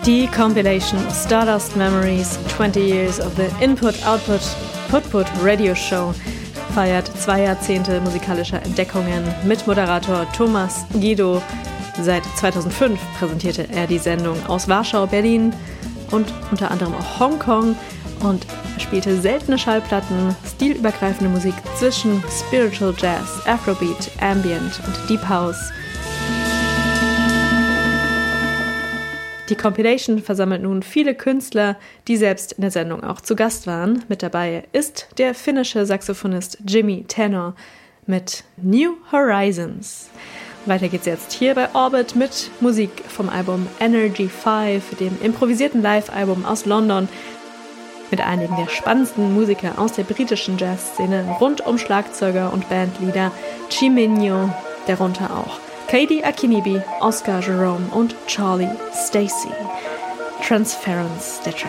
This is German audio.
Die Compilation Stardust Memories 20 Years of the Input-Output Put-Put Radio Show feiert 2 Jahrzehnte musikalischer Entdeckungen mit Moderator Thomas Guido. Seit 2005 präsentierte er die Sendung aus Warschau, Berlin und unter anderem auch Hongkong und spielte seltene Schallplatten, stilübergreifende Musik zwischen Spiritual Jazz, Afrobeat, Ambient und Deep House. Die Compilation versammelt nun viele Künstler, die selbst in der Sendung auch zu Gast waren. Mit dabei ist der finnische Saxophonist Jimmy Tenor mit New Horizons. Weiter geht's jetzt hier bei Orbit mit Musik vom Album Energy 5, dem improvisierten Live-Album aus London, mit einigen der spannendsten Musiker aus der britischen Jazzszene rund um Schlagzeuger und Bandleader Chiminho, darunter auch Kaidi Akinibi, Oscar Jerome und Charlie Stacey. Transference, der Track.